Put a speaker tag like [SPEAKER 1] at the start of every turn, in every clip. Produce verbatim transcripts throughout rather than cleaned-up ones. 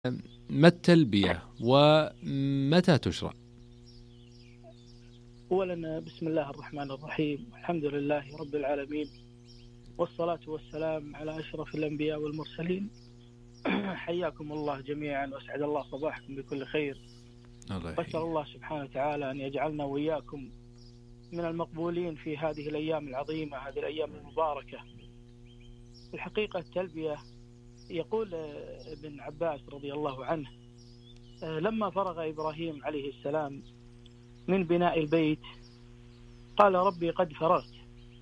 [SPEAKER 1] ما التلبية ومتى تشرع؟
[SPEAKER 2] أولا بسم الله الرحمن الرحيم، الحمد لله رب العالمين، والصلاة والسلام على أشرف الأنبياء والمرسلين. حياكم الله جميعا وأسعد الله صباحكم بكل خير. أسأل الله سبحانه وتعالى أن يجعلنا وإياكم من المقبولين في هذه الأيام العظيمة، هذه الأيام المباركة. الحقيقة التلبية، يقول ابن عباس رضي الله عنه لما فرغ إبراهيم عليه السلام من بناء البيت قال ربي قد فرغت،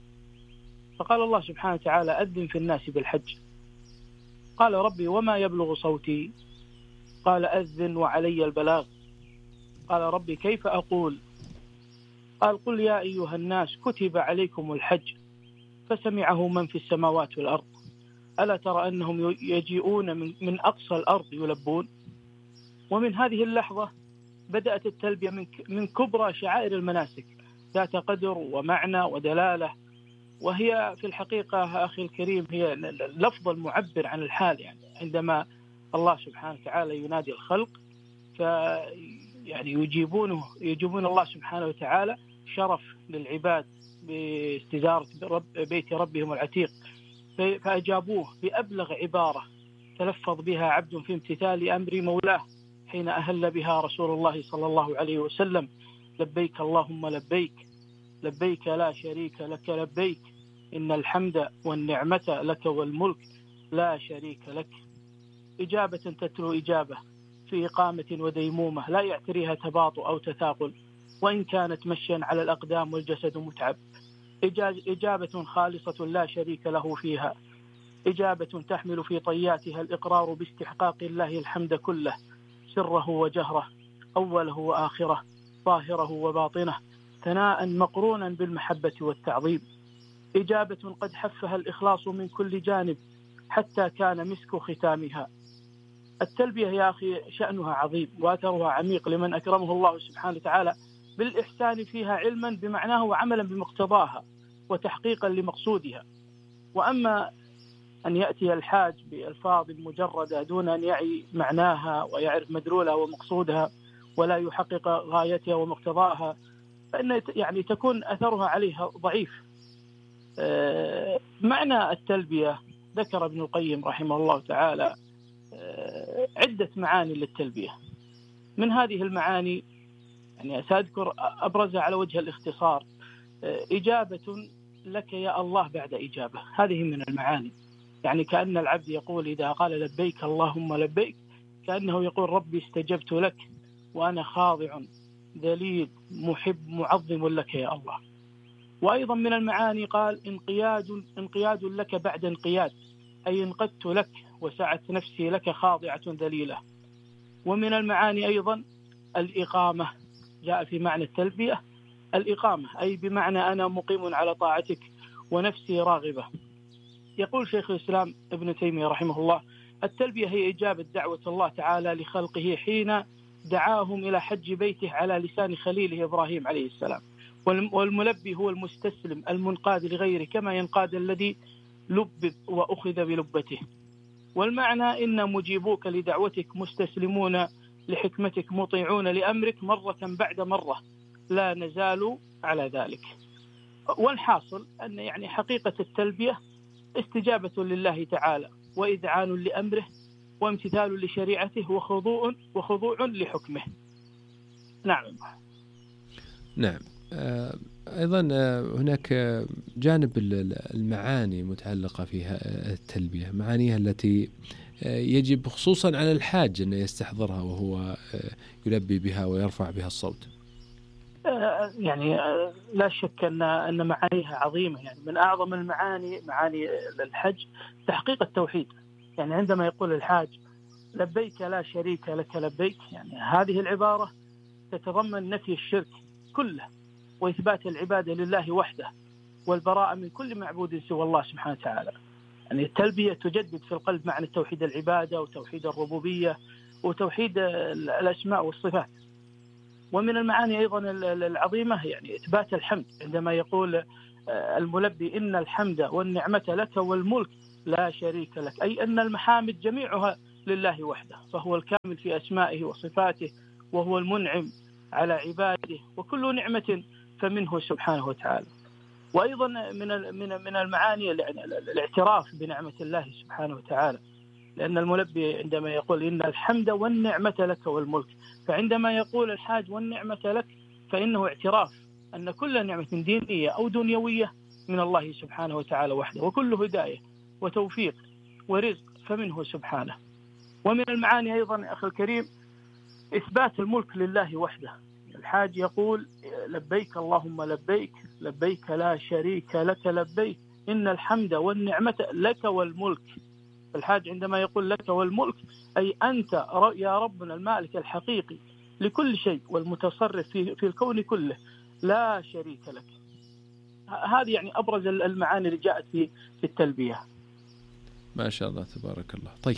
[SPEAKER 2] فقال الله سبحانه وتعالى أذن في الناس بالحج. قال ربي وما يبلغ صوتي؟ قال أذن وعلي البلاغ. قال ربي كيف أقول؟ قال قل يا أيها الناس كتب عليكم الحج فسمعه من في السماوات والأرض ألا ترى أنهم يجيئون من, من أقصى الأرض يلبون. ومن هذه اللحظة بدأت التلبية من, من كبرى شعائر المناسك، ذات قدر ومعنى ودلالة، وهي في الحقيقة أخي الكريم هي اللفظ المعبر عن الحال. يعني عندما الله سبحانه وتعالى ينادي الخلق ف يعني يجيبونه يجيبون الله سبحانه وتعالى شرف للعباد باستزارة رب بيت ربهم العتيق، فأجابوه بأبلغ عبارة تلفظ بها عبد في امتثال أمر مولاه حين أهل بها رسول الله صلى الله عليه وسلم: لبيك اللهم لبيك، لبيك لا شريك لك لبيك، إن الحمد والنعمة لك والملك لا شريك لك. إجابة تتلو إجابة في إقامة وديمومة لا يعتريها تباطؤ أو تثاقل، وإن كانت مشيا على الأقدام والجسد متعب. إجابة خالصة لا شريك له فيها، إجابة تحمل في طياتها الإقرار باستحقاق الله الحمد كله، سره وجهره، أوله وآخره، ظاهره وباطنه، ثناء مقرونا بالمحبة والتعظيم. إجابة قد حفها الإخلاص من كل جانب حتى كان مسك ختامها. التلبية يا أخي شأنها عظيم وأثرها عميق لمن أكرمه الله سبحانه وتعالى بالإحسان فيها علما بمعناه وعملا بمقتضاها وتحقيقا لمقصودها. وأما أن يأتي الحاج بألفاظ مجردة دون أن يعي معناها ويعرف مدلولها ومقصودها ولا يحقق غايتها ومقتضاها، فإن يعني تكون أثرها عليها ضعيف. معنى التلبية ذكر ابن القيم رحمه الله تعالى عدة معاني للتلبية. من هذه المعاني يعني سأذكر أبرزها على وجه الاختصار: إجابة لك يا الله بعد إجابة. هذه من المعاني، يعني كأن العبد يقول إذا قال لبيك اللهم لبيك كأنه يقول ربي استجبت لك وأنا خاضع ذليل محب معظم لك يا الله. وأيضا من المعاني قال انقياد انقياد لك بعد انقياد، أي انقدت لك وسعت نفسي لك خاضعة ذليلة. ومن المعاني أيضا الإقامة، جاء في معنى التلبية الإقامة، أي بمعنى أنا مقيم على طاعتك ونفسي راغبة. يقول شيخ الإسلام ابن تيمية رحمه الله: التلبية هي إجابة دعوة الله تعالى لخلقه حين دعاهم إلى حج بيته على لسان خليله إبراهيم عليه السلام. والملبي هو المستسلم المنقاد لغيره كما ينقاد الذي لبب وأخذ بلبته. والمعنى إن مجيبوك لدعوتك مستسلمون لحكمتك مطيعون لأمرك مرة بعد مرة لا نزال على ذلك. والحاصل أن يعني حقيقة التلبية استجابة لله تعالى وإذعان لأمره وامتثال لشريعته وخضوع وخضوع لحكمه. نعم.
[SPEAKER 1] نعم. أيضا هناك جانب المعاني متعلقة فيها التلبية، معانيها التي يجب خصوصا على الحاج أن يستحضرها وهو يلبي بها ويرفع بها الصوت.
[SPEAKER 2] يعني لا شك أن أن معانيها عظيمة. يعني من أعظم المعاني معاني الحج تحقيق التوحيد. يعني عندما يقول الحاج لبيك لا شريك لك لبيك، يعني هذه العبارة تتضمن نفي الشرك كله وإثبات العبادة لله وحده والبراءة من كل معبود سوى الله سبحانه وتعالى. يعني التلبية تجدد في القلب معنى توحيد العبادة وتوحيد الربوبية وتوحيد الأسماء والصفات. ومن المعاني أيضا العظيمة يعني إثبات الحمد، عندما يقول الملبي إن الحمد والنعمة لك والملك لا شريك لك، أي أن المحامد جميعها لله وحده، فهو الكامل في أسمائه وصفاته، وهو المنعم على عباده، وكل نعمة فمنه سبحانه وتعالى. وأيضا من من من المعاني الاعتراف بنعمة الله سبحانه وتعالى، لأن الملبي عندما يقول إن الحمد والنعمة لك والملك، فعندما يقول الحاج والنعمة لك فإنه اعتراف أن كل نعمة دينية أو دنيوية من الله سبحانه وتعالى وحده، وكل هداية وتوفيق ورزق فمنه سبحانه. ومن المعاني أيضا أخي الكريم إثبات الملك لله وحده. الحاج يقول لبيك اللهم لبيك، لبيك لا شريك لك لبيك، إن الحمد والنعمة لك والملك. الحاج عندما يقول لك والملك أي أنت يا ربنا المالك الحقيقي لكل شيء والمتصرف في في الكون كله، لا شريك لك. هذه يعني أبرز المعاني اللي جاءت في في التلبية.
[SPEAKER 1] ما شاء الله تبارك الله. طيب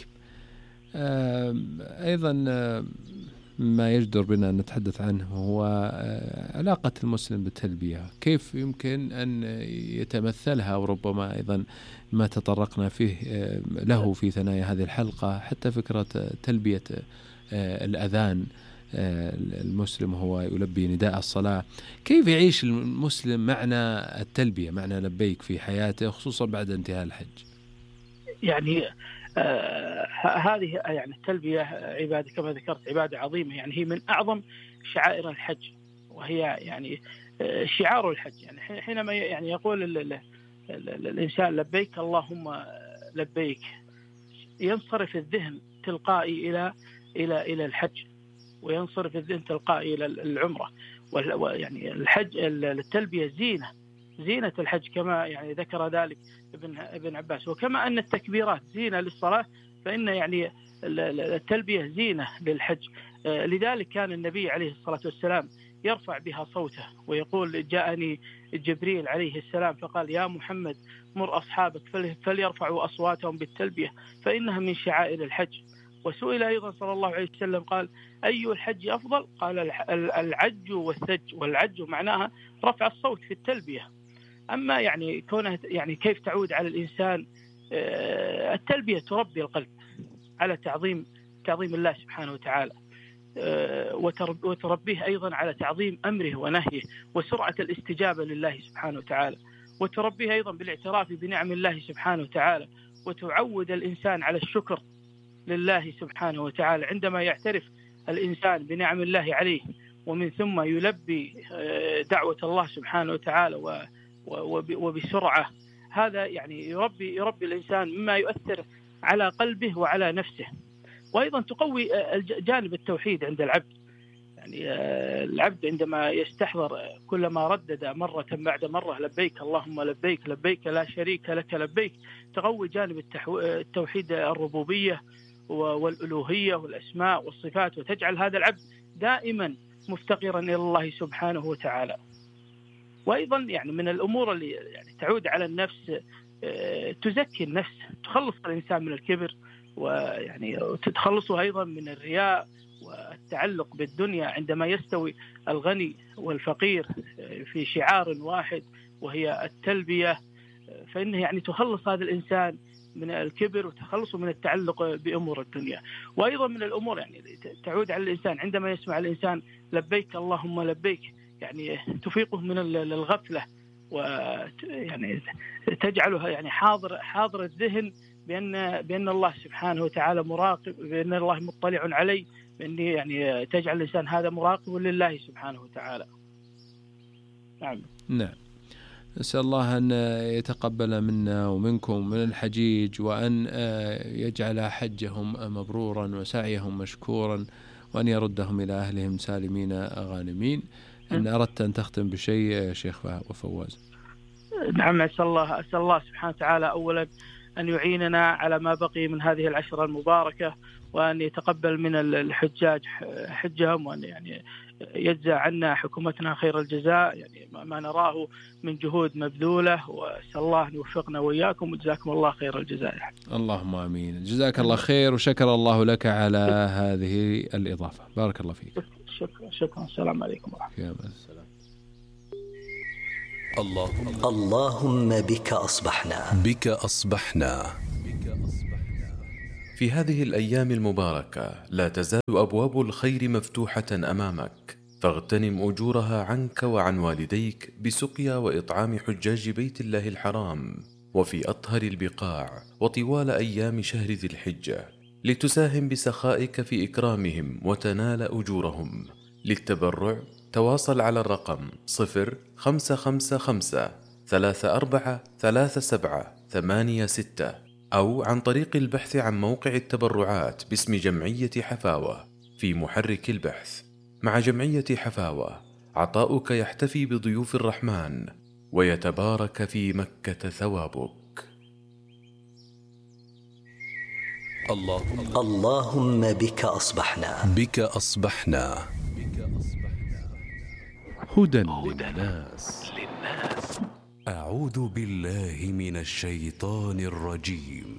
[SPEAKER 1] أيضا ما يجدر بنا أن نتحدث عنه هو علاقة المسلم بالتلبية، كيف يمكن أن يتمثلها، وربما أيضا ما تطرقنا فيه له في ثنايا هذه الحلقة، حتى فكرة تلبية الأذان، المسلم هو يلبي نداء الصلاة، كيف يعيش المسلم معنى التلبية، معنى لبيك في حياته، خصوصا بعد انتهاء الحج؟
[SPEAKER 2] يعني آه هذه يعني التلبية عبادة كما ذكرت، عبادة عظيمة، يعني هي من أعظم شعائر الحج، وهي يعني شعار الحج. يعني حينما يعني يقول ال ال ال ال الإنسان لبيك اللهم لبيك، ينصرف الذهن تلقائي إلى إلى إلى الحج، وينصرف الذهن تلقائي إلى العمرة. ويعني الحج التلبية زينة زينة الحج كما يعني ذكر ذلك ابن ابن عباس. وكما أن التكبيرات زينة للصلاة، فإن يعني التلبية زينة للحج. لذلك كان النبي عليه الصلاة والسلام يرفع بها صوته ويقول جاءني جبريل عليه السلام فقال يا محمد مر أصحابك فليرفعوا أصواتهم بالتلبية فإنها من شعائر الحج. وسئل أيضا صلى الله عليه وسلم قال أي الحج أفضل؟ قال العج والثج، والعج معناها رفع الصوت في التلبية. أما يعني كونه يعني كيف تعود على الإنسان، التلبية تربي القلب على تعظيم تعظيم الله سبحانه وتعالى، وتربيه أيضا على تعظيم أمره ونهيه وسرعة الاستجابة لله سبحانه وتعالى، وتربيه أيضا بالاعتراف بنعم الله سبحانه وتعالى، وتعود الإنسان على الشكر لله سبحانه وتعالى عندما يعترف الإنسان بنعم الله عليه، ومن ثم يلبي دعوة الله سبحانه وتعالى وبسرعة. هذا يعني يربي يربي الإنسان مما يؤثر على قلبه وعلى نفسه. وأيضا تقوي جانب التوحيد عند العبد، يعني العبد عندما يستحضر كلما ردد مرة بعد مرة لبيك اللهم لبيك لبيك لا شريك لك لبيك، تقوي جانب التوحيد الربوبية والألوهية والأسماء والصفات، وتجعل هذا العبد دائما مفتقرا إلى الله سبحانه وتعالى. وأيضا يعني من الأمور اللي يعني تعود على النفس، تزكي النفس، تخلص الإنسان من الكبر، ويعني تتخلصه أيضا من الرياء والتعلق بالدنيا. عندما يستوي الغني والفقير في شعار واحد وهي التلبية، فإنه يعني تخلص هذا الإنسان من الكبر وتخلصه من التعلق بأمور الدنيا. وأيضا من الأمور يعني تعود على الإنسان عندما يسمع الإنسان لبيك اللهم لبيك، يعني تفيقه من الغفلة، ويعني تجعلها يعني حاضر حاضر الذهن بأن بأن الله سبحانه وتعالى مراقب، بأن الله مطلع عليه، بأن يعني تجعل الإنسان هذا مراقب لله سبحانه وتعالى. نعم.
[SPEAKER 1] نعم. نسأل الله أن يتقبل منا ومنكم من الحجيج، وأن يجعل حجهم مبرورا وسعيهم مشكورا، وأن يردهم إلى أهلهم سالمين غانمين. إن أردت أن تختم بشيء شيخ وفواز.
[SPEAKER 2] نعم. أسأل الله أسأل الله سبحانه وتعالى أولا أن يعيننا على ما بقي من هذه العشرة المباركة، وأن يتقبل من الحجاج حجهم، وأن يعني يجزى عنا حكومتنا خير الجزاء، يعني ما نراه من جهود مبذولة، وأسأل الله أن يوفقنا وإياكم، وجزاكم الله خير الجزاء.
[SPEAKER 1] اللهم آمين. جزاك الله خير، وشكر الله لك على هذه الإضافة. بارك الله فيك.
[SPEAKER 2] شكرا شكرا. السلام عليكم ورحمة الله.
[SPEAKER 1] السلام.
[SPEAKER 3] اللهم اللهم بك أصبحنا
[SPEAKER 4] بك أصبحنا
[SPEAKER 3] في هذه الأيام المباركة لا تزال أبواب الخير مفتوحة أمامك، فاغتنم أجورها عنك وعن والديك بسقيا وإطعام حجاج بيت الله الحرام وفي أطهر البقاع وطوال أيام شهر ذي الحجة، لتساهم بسخائك في إكرامهم وتنال أجورهم. للتبرع تواصل على الرقم صفر خمسة خمسة خمسة ثلاثة أربعة ثلاثة سبعة ثمانية ستة، أو عن طريق البحث عن موقع التبرعات باسم جمعية حفاوة في محرك البحث. مع جمعية حفاوة عطاؤك يحتفي بضيوف الرحمن ويتبارك في مكة ثوابك.
[SPEAKER 4] اللهم, اللهم بك أصبحنا
[SPEAKER 5] بك أصبحنا
[SPEAKER 1] هدى للناس.
[SPEAKER 5] أعوذ بالله من الشيطان الرجيم.